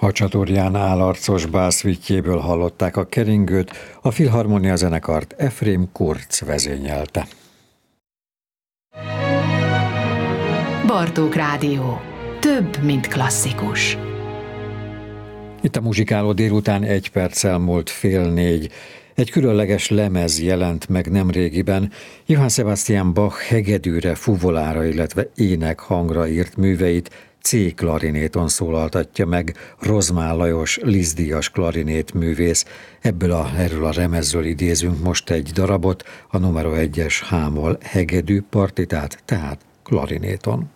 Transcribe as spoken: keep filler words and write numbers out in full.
Hacsaturján álarcos bászvittyéből hallották a keringőt, a Filharmonia zenekart Efrém Kurz vezényelte. Bartók Rádió. Több, mint klasszikus. Itt a muzsikáló délután egy perccel múlt fél négy. Egy különleges lemez jelent meg nemrégiben. Johann Sebastian Bach hegedűre, fuvolára, illetve ének hangra írt műveit C klarinéton szólaltatja meg Rozmán Lajos Liszt-díjas klarinétművész. Ebből a, erről a lemezről idézünk most egy darabot, a numero egyes H-moll hegedű partitát, tehát klarinéton.